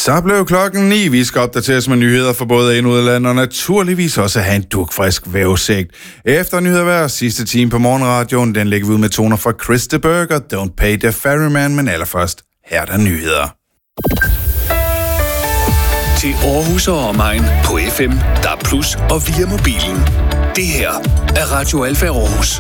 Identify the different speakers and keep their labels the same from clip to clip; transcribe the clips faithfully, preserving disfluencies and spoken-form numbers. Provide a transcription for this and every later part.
Speaker 1: Så blev klokken ni. Vi skal opdateres med nyheder for både ind- og udland, og naturligvis også have en dugfrisk vævesigt. Efter nyheder hver sidste time på morgenradioen, den lægger vi ud med toner fra Chris de Burgh, Don't Pay the Ferryman, men allerførst, her er der nyheder.
Speaker 2: Til Aarhus og omegn på F M, D A B plus og via mobilen. Det her er Radio Alfa Aarhus.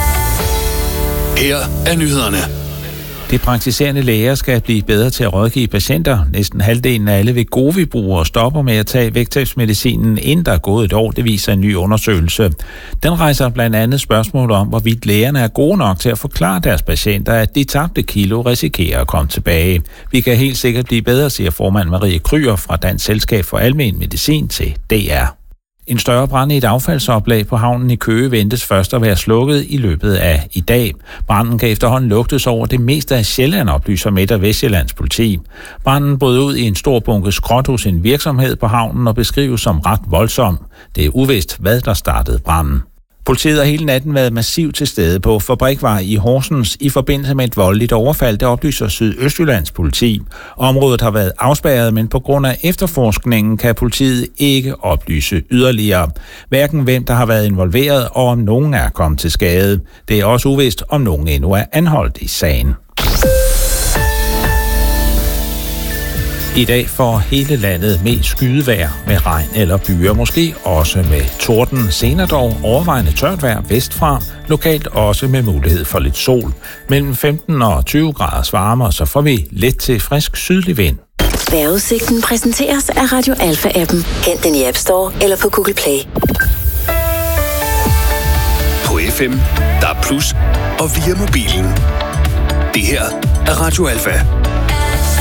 Speaker 2: Her er nyhederne.
Speaker 3: De praktiserende læger skal blive bedre til at rådgive patienter. Næsten halvdelen af alle Wegovy-brugere stopper med at tage vægttabsmedicinen, inden der er gået et år, det viser en ny undersøgelse. Den rejser blandt andet spørgsmål om, hvorvidt lægerne er gode nok til at forklare deres patienter, at de tabte kilo risikerer at komme tilbage. Vi kan helt sikkert blive bedre, siger formand Marie Kryer fra Dansk Selskab for Almen Medicin til D R. En større brand i et affaldsoplag på havnen i Køge ventes først at være slukket i løbet af i dag. Branden kan efterhånden lugtes over det meste af Sjælland, oplyser Midt- og Vestjyllands politi. Branden brød ud i en stor bunke skrot hos en virksomhed på havnen og beskrives som ret voldsom. Det er uvist, hvad der startede branden. Politiet har hele natten været massivt til stede på Fabrikvej i Horsens i forbindelse med et voldeligt overfald, det oplyser Sydøstjyllands politi. Området har været afspærret, men på grund af efterforskningen kan politiet ikke oplyse yderligere. Hverken hvem der har været involveret og om nogen er kommet til skade. Det er også uvist, om nogen endnu er anholdt i sagen. I dag får hele landet mest skydevejr med regn eller byer, måske også med torden. Senere dog overvejende tørt vejr vestfra, lokalt også med mulighed for lidt sol. Mellem femten og tyve graders varme, så får vi let til frisk sydlig vind.
Speaker 4: Vejrudsigten præsenteres af Radio Alfa-appen. Hent den i App Store eller på Google Play.
Speaker 2: På F M, D A B plus og via mobilen. Det her er Radio Alfa.